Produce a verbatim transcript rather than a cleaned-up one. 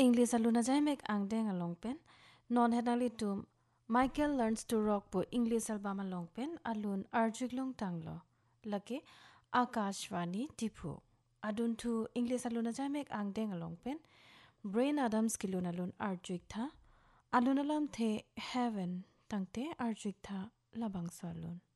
English aluna jai mek angdeng along pen non henali tum Michael learns to rock po English album along pen alun arjik long tanglo lake Akashvani tipu adun tu English aluna jai mek angdeng along pen Brain Adams kilun alun arjik tha alun alam the heaven tangte arjik tha labang salun